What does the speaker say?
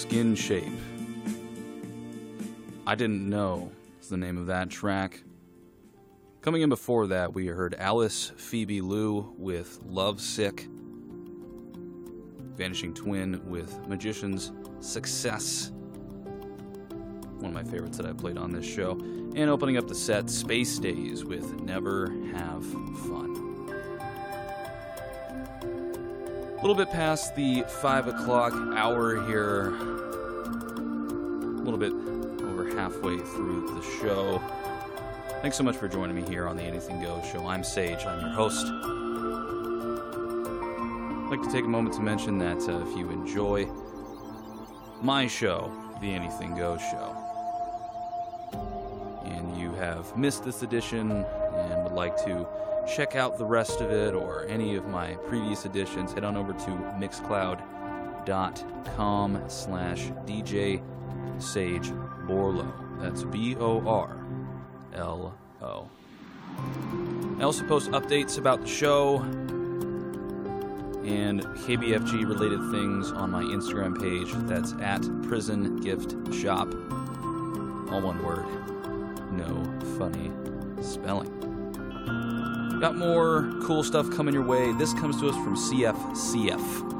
Skin Shape. I Didn't Know is the name of that track. Coming in before that, we heard Alice Phoebe Lou with Love Sick. Vanishing Twin with Magician's Success. One of my favorites that I played on this show. And opening up the set, Space Days with Never Have Fun. A little bit past the 5 o'clock hour here. A little bit over halfway through the show. Thanks so much for joining me here on the Anything Goes show. I'm Sage, I'm your host. I'd like to take a moment to mention that if you enjoy my show, the Anything Goes show, and you have missed this edition and would like to check out the rest of it or any of my previous editions, head on over to mixcloud.com/DJ Sage Borlo. That's BORLO. I also post updates about the show and KBFG related things on my Instagram page. That's at Prison Gift Shop. All one word. No funny spelling. Got more cool stuff coming your way. This comes to us from CFCF.